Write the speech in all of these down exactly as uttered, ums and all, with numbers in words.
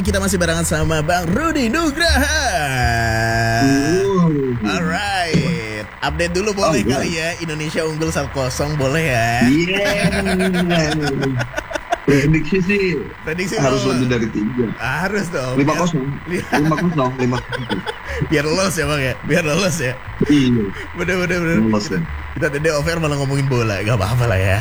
Kita masih barengan sama Bang Rudy Nugraha. Uh. Alright, update dulu boleh oh, kali ya. Indonesia unggul satu kosong boleh ya. Yeah. Prediksi sih Prediksi harus lo. Lebih dari tiga. Harus dong. Lima kosong. Lima kosong. Lima kosong. Biar lolos ya bang ya. Biar lolos ya. Iya. Bener bener bener. Lolos ya. Kita tadi over malah ngomongin bola. Gak apa-apa lah ya.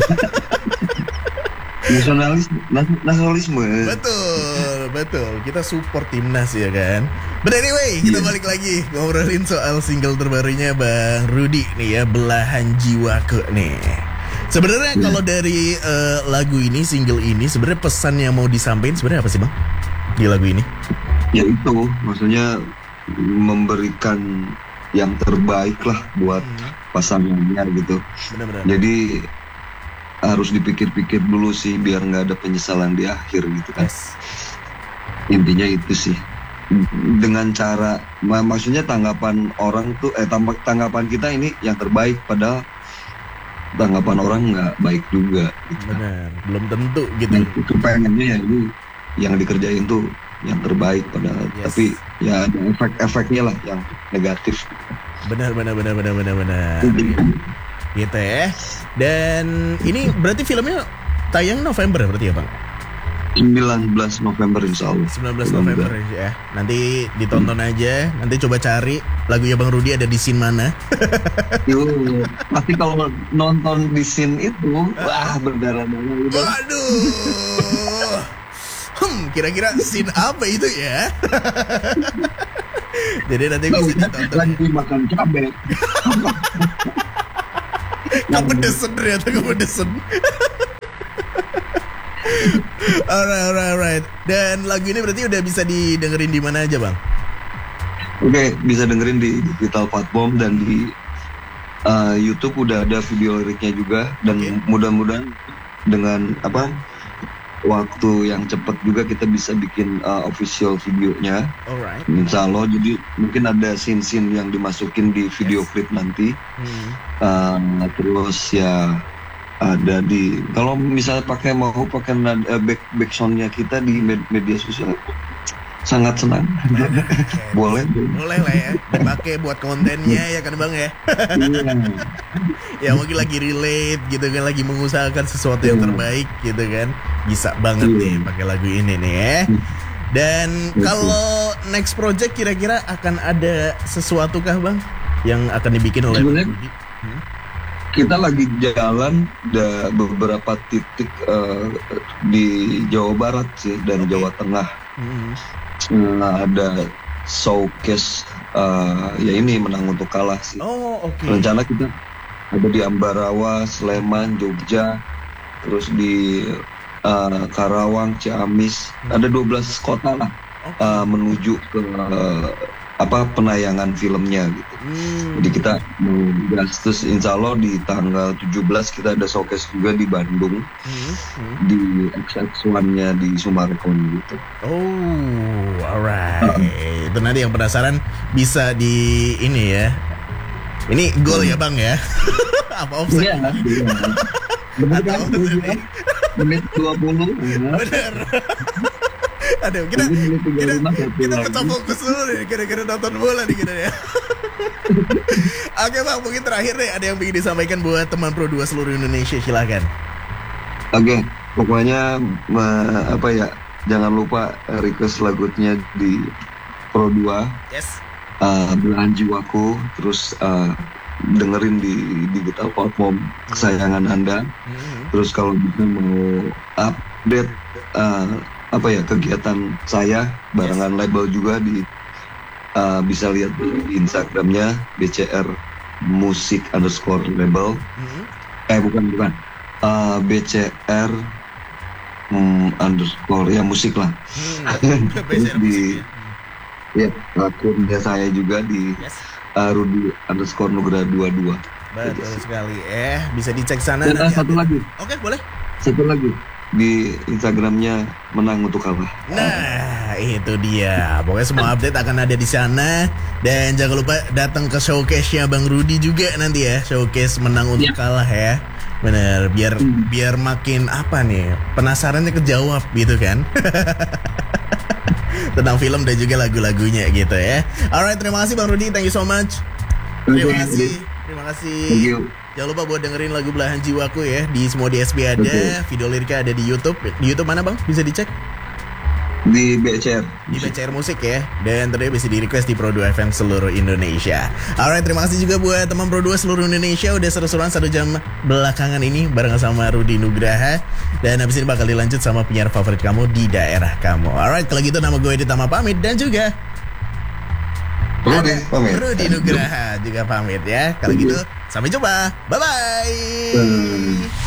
Nasionalisme, nasionalisme. Betul, betul. Kita support timnas ya kan. But anyway, kita yeah. balik lagi ngobrolin soal single terbarunya Bang Rudy nih ya, Belahan Jiwaku nih. Sebenarnya yeah. kalau dari uh, lagu ini, single ini, sebenarnya pesan yang mau disampaikan sebenarnya apa sih Bang di lagu ini? Ya itu, maksudnya memberikan yang terbaik lah buat hmm. pasangannya gitu. Benar-benar. Jadi harus dipikir-pikir dulu sih biar nggak ada penyesalan di akhir gitu kan. Yes. Intinya itu sih. Dengan cara, mak- maksudnya tanggapan orang tuh, eh tanggapan kita ini yang terbaik, padahal tanggapan orang nggak baik juga. Gitu. Benar, belum tentu gitu. Nah, itu pengennya ya ini yang dikerjain tuh yang terbaik padahal, yes. tapi ya ada efek-efeknya lah yang negatif. Benar, benar, benar, benar, benar, benar. Gitu ya. Dan ini berarti filmnya tayang November berarti ya Bang? sembilan belas November insya Allah. sembilan belas November ya. Nanti ditonton hmm. aja. Nanti coba cari lagunya Bang Rudy ada di scene mana. Yo, pasti kalau nonton di scene itu wah berdarah-darah gitu. Waduh. Hmm, kira-kira scene apa itu ya? Jadi nanti bisa ditonton. Lagi makan cabai. Kepedesan ternyata kepedesan. Alright, alright, alright. Dan lagu ini berarti udah bisa didengerin di mana aja Bang? Oke, okay, bisa dengerin di digital platform dan di uh, YouTube udah ada video liriknya juga. Dan okay. mudah-mudahan dengan apa waktu yang cepat juga kita bisa bikin uh, official videonya. Alright. Insya Allah, jadi mungkin ada scene-scene yang dimasukin di video yes. klip nanti. Hmm. Uh, terus ya ada di kalau misalnya pakai mau pakai uh, back backsoundnya kita di med- media sosial sangat senang. Okay. boleh boleh lah ya dipakai buat kontennya ya kan Bang ya. Ya mungkin lagi relate gitu kan, lagi mengusahakan sesuatu yang terbaik gitu kan, bisa banget nih pakai lagu ini nih ya. Dan kalau next project kira-kira akan ada sesuatu kah Bang yang akan dibikin oleh Bang Rudy? Hmm? Kita lagi jalan da beberapa titik uh, di Jawa Barat sih dan okay. Jawa Tengah. Hmm. Nah, ada showcase uh, ya ini menang untuk kalah sih. Oh, oke. Okay. Rencana kita ada di Ambarawa, Sleman, Jogja, terus di uh, Karawang, Ciamis. Hmm. Ada dua belas kota lah okay. uh, menuju ke uh, apa penayangan filmnya gitu. Hmm. Jadi kita mau Agustus insya Allah di tanggal tujuh belas kita ada showcase juga di Bandung. Hmm. Hmm. Di X X one-nya di Sumarkon gitu. Oh, alright. Uh. Itu nanti yang penasaran bisa di ini ya. Ini gol hmm. ya Bang ya. Apa offset? Iya, iya. Benar kan? Menit dua puluh. Benar. Aduh, kita kita, kita pecah fokus dulu nih, kira-kira nonton bola nih kita ya. Oke Bang, mungkin terakhir nih ada yang ingin disampaikan buat teman Pro dua seluruh Indonesia, silakan. Oke, pokoknya apa ya, jangan lupa request lagunya di Pro dua. Yes. Uh, Belahan Jiwaku, terus uh, dengerin di digital platform kesayangan Anda. Mm-hmm. Terus kalau bisa mau update uh, apa ya kegiatan saya barengan yes. label juga di uh, bisa lihat di Instagramnya B C R musik underscore label. Mm-hmm. Eh bukan bukan uh, B C R um, underscore ya musik lah. Hmm. Di ya akunnya saya juga di yes. uh, Rudy underscore Nugraha dua puluh dua. Betul jadi, sekali. Eh bisa dicek sana. Dan, nanti satu ada. Lagi. Oke boleh. Satu lagi. Di Instagramnya menang untuk kalah. Nah, itu dia. Pokoknya semua update akan ada di sana. Dan jangan lupa datang ke showcase-nya Bang Rudy juga nanti ya. Showcase menang untuk ya. kalah ya. Bener, biar hmm. biar makin apa nih? Penasarannya kejawab gitu kan. tentang film dan juga lagu-lagunya gitu ya. Alright, terima kasih Bang Rudy, thank you so much. Terima kasih, terima kasih. Thank you. Jangan lupa buat dengerin lagu Belahan Jiwaku ya. Di semua D S P ada, okay. Video liriknya ada di YouTube. Di YouTube mana Bang? Bisa dicek? Di B C R. Di B C R Musik ya. Dan ternyata bisa di request di Pro dua F M seluruh Indonesia. Alright, terima kasih juga buat teman Pro dua seluruh Indonesia. Udah seru-seruan satu jam belakangan ini bareng sama Rudy Nugraha. Dan habis ini bakal dilanjut sama penyiar favorit kamu di daerah kamu. Alright, kalau gitu nama gue Ditama pamit. Dan juga Rudy pamit. Rudy Nugraha juga pamit ya. Kalau gitu sampai jumpa. Bye-bye. Hmm.